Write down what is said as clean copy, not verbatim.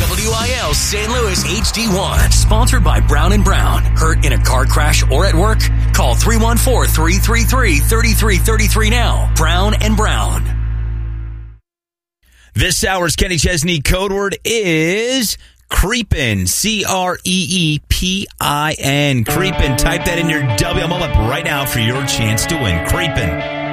WIL St. Louis HD1. Sponsored by Brown & Brown. Hurt in a car crash or at work? Call 314-333-3333 now. Brown & Brown. This hour's Kenny Chesney code word is Creepin'. Creepin'. Creepin'. Type that in your WMO app right now for your chance to win. Creepin'.